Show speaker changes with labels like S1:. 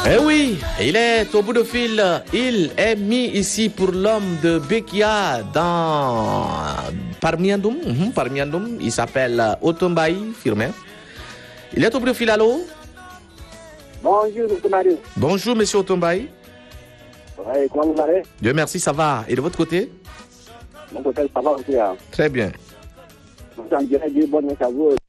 S1: Eh oui, il est au bout de fil. Il est mis ici pour l'homme de Bekia dans Parmiandoum. Parmiandoum. Il s'appelle Otombaï Firmin. Il est au bout de fil, allô?
S2: Bonjour, M. Mario.
S1: Bonjour, monsieur Otombaï.
S2: Ouais, comment vous allez?
S1: Dieu merci, ça va. Et de votre côté?
S2: Mon côté, ça va aussi. Hein.
S1: Très bien.
S2: Vous en direz Dieu bonne à vous.